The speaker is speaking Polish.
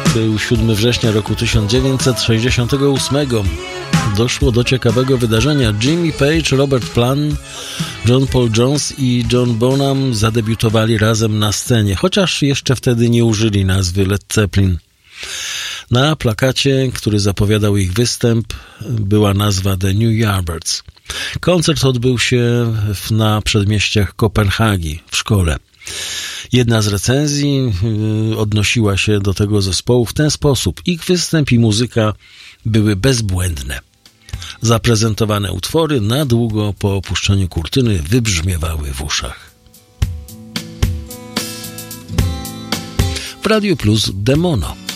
Był 7 września roku 1968. Doszło do ciekawego wydarzenia. Jimmy Page, Robert Plant, John Paul Jones i John Bonham zadebiutowali razem na scenie, chociaż jeszcze wtedy nie użyli nazwy Led Zeppelin. Na plakacie, który zapowiadał ich występ, była nazwa The New Yardbirds. Koncert odbył się na przedmieściach Kopenhagi, w szkole. Jedna z recenzji odnosiła się do tego zespołu w ten sposób. Ich występ i muzyka były bezbłędne. Zaprezentowane utwory na długo po opuszczeniu kurtyny wybrzmiewały w uszach. W Radiu Plus Demono.